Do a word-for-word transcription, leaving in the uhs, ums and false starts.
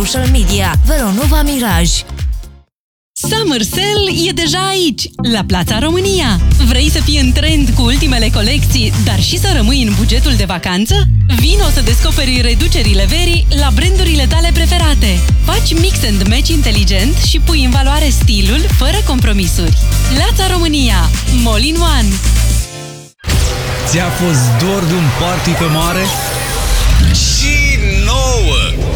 social media. Veronova Miraj. Summer Sale e deja aici, la Plața România. Vrei să fii în trend cu ultimele colecții, dar și să rămâi în bugetul de vacanță? Vino să descoperi reducerile verii la brandurile tale preferate. Faci mix and match inteligent și pui în valoare stilul fără compromisuri. Plața România, Mall in One. Ți-a fost dor de un party pe mare? Și nouă!